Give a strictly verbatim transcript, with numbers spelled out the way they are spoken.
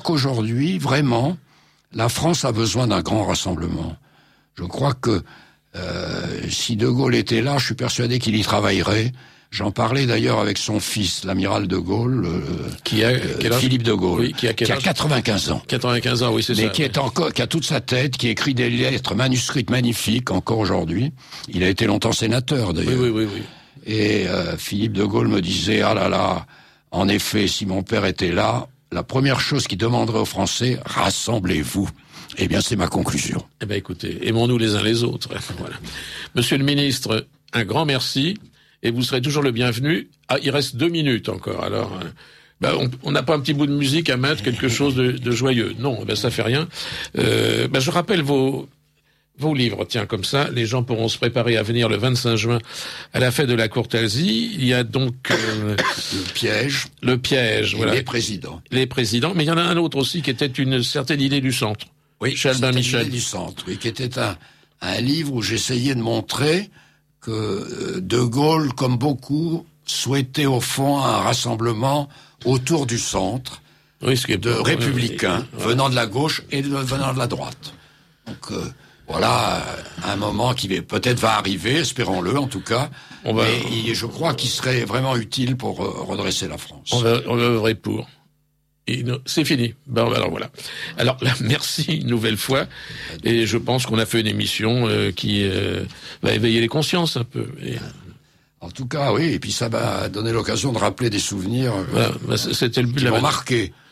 qu'aujourd'hui, vraiment, la France a besoin d'un grand rassemblement. Je crois que euh, si De Gaulle était là, je suis persuadé qu'il y travaillerait. J'en parlais d'ailleurs avec son fils, l'amiral de Gaulle, euh, qui a, euh, Philippe de Gaulle, oui, qui a, qui a quatre-vingt-quinze ans. quatre-vingt-quinze ans, oui, c'est mais ça. Mais qui est encore, qui a toute sa tête, qui écrit des lettres manuscrites magnifiques encore aujourd'hui. Il a été longtemps sénateur d'ailleurs. Oui, oui, oui, oui. Et euh, Philippe de Gaulle me disait, ah là là, en effet, si mon père était là, la première chose qu'il demanderait aux Français, rassemblez-vous. Eh bien, c'est ma conclusion. Eh bien, écoutez, aimons-nous les uns les autres. Voilà. Monsieur le ministre, un grand merci. Et vous serez toujours le bienvenu. Ah, il reste deux minutes encore. Alors, euh, bah, on n'a pas un petit bout de musique à mettre, quelque chose de, de joyeux. Non, bah, ça fait rien. Euh, bah, je rappelle vos vos livres. Tiens, comme ça, les gens pourront se préparer à venir le vingt-cinq juin à la fête de la Courtelsie. Il y a donc euh, le piège, le piège. Et voilà. Les présidents. Les présidents. Mais il y en a un autre aussi qui était une certaine idée du centre. Oui, chez Albin Michel. L'idée du centre. Oui, qui était un un livre où j'essayais de montrer que De Gaulle, comme beaucoup, souhaitait au fond un rassemblement autour du centre, oui, ce qui est de républicains oui, venant de la gauche et de, venant de la droite. Donc euh, voilà un moment qui peut-être va arriver, espérons-le en tout cas. On va... Mais je crois qu'il serait vraiment utile pour redresser la France. On va, on va œuvrer pour. Et c'est fini. Bon, alors voilà. Alors là, merci une nouvelle fois. Et je pense qu'on a fait une émission euh, qui euh, va éveiller les consciences un peu. Et... En tout cas, oui. Et puis ça m'a donné l'occasion de rappeler des souvenirs voilà, bah, c'était le but qui de la m'ont marqué.